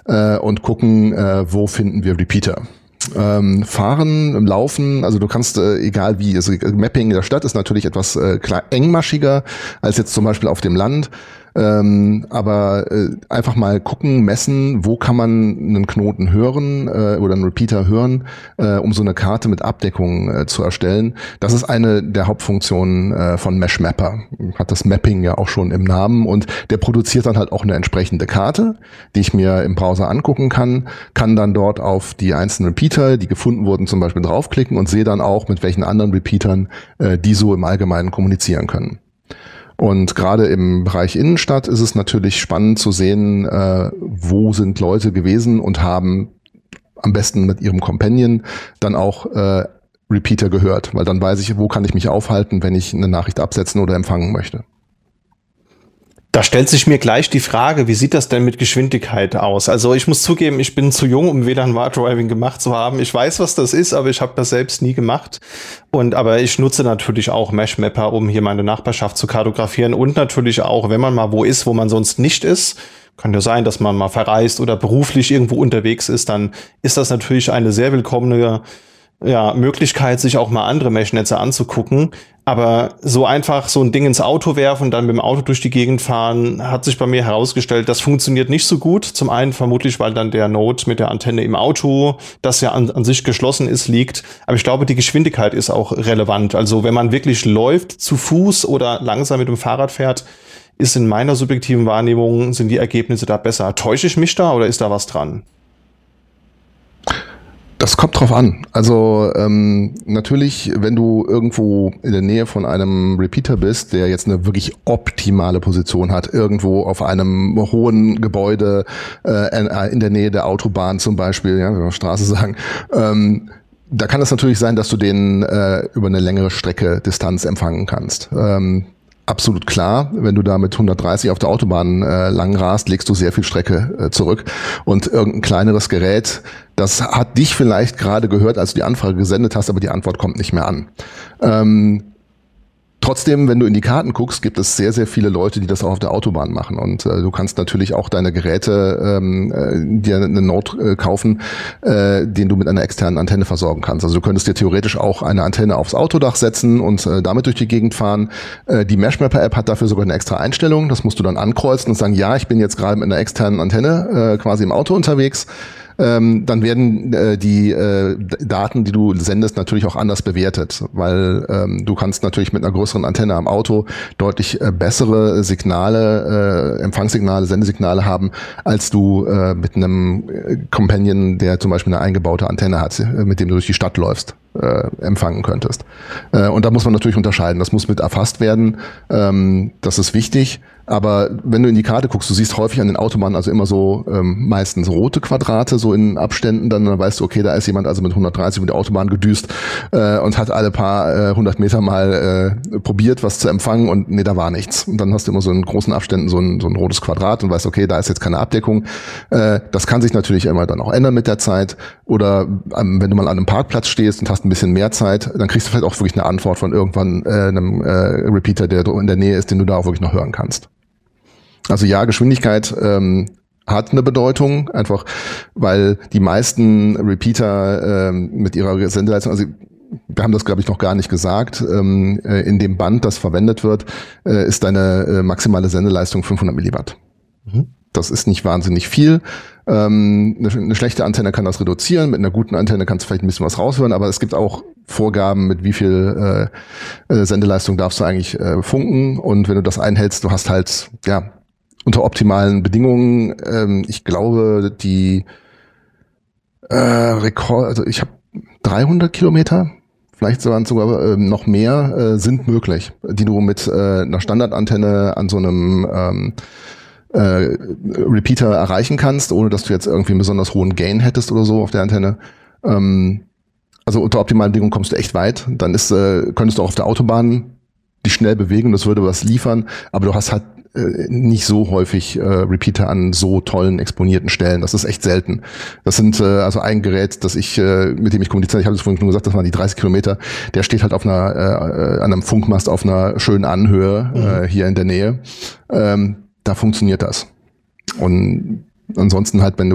und gucken, wo finden wir Repeater. Fahren, Laufen, also du kannst, egal wie, also Mapping in der Stadt ist natürlich etwas engmaschiger als jetzt zum Beispiel auf dem Land. Aber einfach mal gucken, messen, wo kann man einen Knoten hören oder einen Repeater hören, um so eine Karte mit Abdeckung zu erstellen. Das ist eine der Hauptfunktionen von Mesh Mapper. Hat das Mapping ja auch schon im Namen und der produziert dann halt auch eine entsprechende Karte, die ich mir im Browser angucken kann dann dort auf die einzelnen Repeater, die gefunden wurden, zum Beispiel draufklicken und sehe dann auch, mit welchen anderen Repeatern die so im Allgemeinen kommunizieren können. Und gerade im Bereich Innenstadt ist es natürlich spannend zu sehen, wo sind Leute gewesen und haben am besten mit ihrem Companion dann auch Repeater gehört, weil dann weiß ich, wo kann ich mich aufhalten, wenn ich eine Nachricht absetzen oder empfangen möchte. Da stellt sich mir gleich die Frage, wie sieht das denn mit Geschwindigkeit aus? Also ich muss zugeben, ich bin zu jung, um WLAN Wire Driving gemacht zu haben. Ich weiß, was das ist, aber ich habe das selbst nie gemacht. Aber ich nutze natürlich auch Mesh Mapper, um hier meine Nachbarschaft zu kartografieren und natürlich auch, wenn man mal wo ist, wo man sonst nicht ist. Kann ja sein, dass man mal verreist oder beruflich irgendwo unterwegs ist, dann ist das natürlich eine sehr willkommene Möglichkeit, sich auch mal andere Meshnetze anzugucken. Aber so einfach so ein Ding ins Auto werfen, dann mit dem Auto durch die Gegend fahren, hat sich bei mir herausgestellt, das funktioniert nicht so gut. Zum einen vermutlich, weil dann der Node mit der Antenne im Auto, das ja an sich geschlossen ist, liegt. Aber ich glaube, die Geschwindigkeit ist auch relevant. Also wenn man wirklich läuft, zu Fuß oder langsam mit dem Fahrrad fährt, ist in meiner subjektiven Wahrnehmung, sind die Ergebnisse da besser. Täusche ich mich da oder ist da was dran? Das kommt drauf an. Also natürlich, wenn du irgendwo in der Nähe von einem Repeater bist, der jetzt eine wirklich optimale Position hat, irgendwo auf einem hohen Gebäude, in der Nähe der Autobahn zum Beispiel, ja, wenn wir Straße sagen, da kann es natürlich sein, dass du den über eine längere Distanz empfangen kannst. Absolut klar, wenn du da mit 130 auf der Autobahn lang rast, legst du sehr viel Strecke zurück und irgendein kleineres Gerät, das hat dich vielleicht gerade gehört, als du die Anfrage gesendet hast, aber die Antwort kommt nicht mehr an. Trotzdem, wenn du in die Karten guckst, gibt es sehr, sehr viele Leute, die das auch auf der Autobahn machen. Und du kannst natürlich auch deine Geräte dir einen Node kaufen, den du mit einer externen Antenne versorgen kannst. Also du könntest dir theoretisch auch eine Antenne aufs Autodach setzen und damit durch die Gegend fahren. Die Mesh Mapper App hat dafür sogar eine extra Einstellung. Das musst du dann ankreuzen und sagen, ja, ich bin jetzt gerade mit einer externen Antenne quasi im Auto unterwegs. Dann werden die Daten, die du sendest, natürlich auch anders bewertet, weil du kannst natürlich mit einer größeren Antenne am Auto deutlich bessere Signale, Empfangssignale, Sendesignale haben, als du mit einem Companion, der zum Beispiel eine eingebaute Antenne hat, mit dem du durch die Stadt läufst, empfangen könntest. Und da muss man natürlich unterscheiden. Das muss mit erfasst werden. Das ist wichtig. Aber wenn du in die Karte guckst, du siehst häufig an den Autobahnen also immer so meistens rote Quadrate, so in Abständen, dann weißt du, okay, da ist jemand also mit 130 über die Autobahn gedüst und hat alle paar 100 Meter mal probiert, was zu empfangen und nee, da war nichts. Und dann hast du immer so in großen Abständen so ein rotes Quadrat und weißt, okay, da ist jetzt keine Abdeckung. Das kann sich natürlich immer dann auch ändern mit der Zeit. Oder wenn du mal an einem Parkplatz stehst und hast ein bisschen mehr Zeit, dann kriegst du vielleicht auch wirklich eine Antwort von irgendwann einem Repeater, der in der Nähe ist, den du da auch wirklich noch hören kannst. Also ja, Geschwindigkeit hat eine Bedeutung, einfach weil die meisten Repeater mit ihrer Sendeleistung, also wir haben das, glaube ich, noch gar nicht gesagt, in dem Band, das verwendet wird, ist deine maximale Sendeleistung 500 Milliwatt. Mhm. Das ist nicht wahnsinnig viel. Eine schlechte Antenne kann das reduzieren, mit einer guten Antenne kannst du vielleicht ein bisschen was raushören, aber es gibt auch Vorgaben, mit wie viel Sendeleistung darfst du eigentlich funken, und wenn du das einhältst, du hast halt, ja, unter optimalen Bedingungen, ich glaube, die also ich habe 300 Kilometer, vielleicht sogar noch mehr, sind möglich, die du mit einer Standardantenne an so einem Repeater erreichen kannst, ohne dass du jetzt irgendwie einen besonders hohen Gain hättest oder so auf der Antenne. Also unter optimalen Bedingungen kommst du echt weit. Dann könntest du auch auf der Autobahn dich schnell bewegen, das würde was liefern, aber du hast halt nicht so häufig Repeater an so tollen exponierten Stellen. Das ist echt selten. Das sind also ein Gerät, das mit dem ich kommuniziere. Ich habe es vorhin schon gesagt, das waren die 30 Kilometer. Der steht halt auf an einem Funkmast auf einer schönen Anhöhe hier in der Nähe. Da funktioniert das. Und ansonsten halt, wenn du